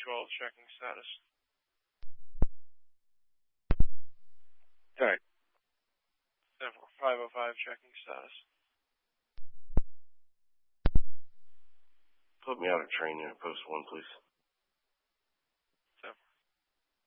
312 checking status. Alright. 505 checking status. Put me out of training at post 1, please.